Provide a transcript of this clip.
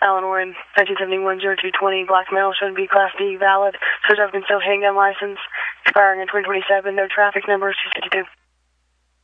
Alan Warren, 1971-0220, black male, should be Class D, valid. Search of concealed handgun license, expiring in 2027, no traffic number, 252.